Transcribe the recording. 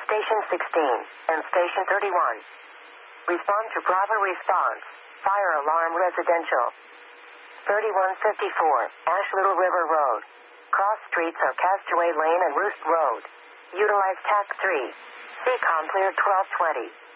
Station 16 and Station 31. Respond to Bravo response. Fire alarm residential. 3154, Ash Little River Road. Cross streets are Castaway Lane and Roost Road. Utilize TAC 3. CCOM clear 1220.